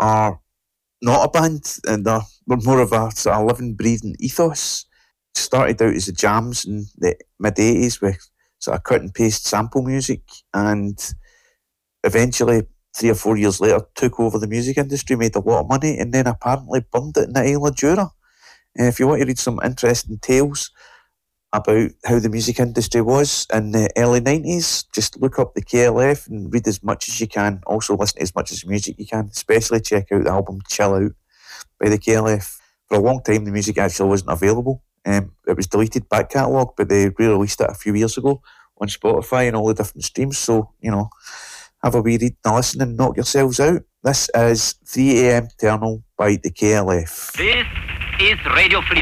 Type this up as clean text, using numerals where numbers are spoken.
are not a band, and they're more of a sort of living, breathing ethos. Started out as the jams in the mid-80s with sort of cut and paste sample music, and eventually 3 or 4 years later took over the music industry, made a lot of money, and then apparently burned it in the Isle of Jura. And if you want to read some interesting tales about how the music industry was in the early 90s, just look up the KLF and read as much as you can. Also listen to as much as music you can, especially check out the album Chill Out by the KLF. For a long time the music actually wasn't available. It was deleted back catalogue, but they re-released it a few years ago on Spotify and all the different streams. So, have a wee read and a listen and knock yourselves out. This is 3am Eternal by the KLF. This is Radio Free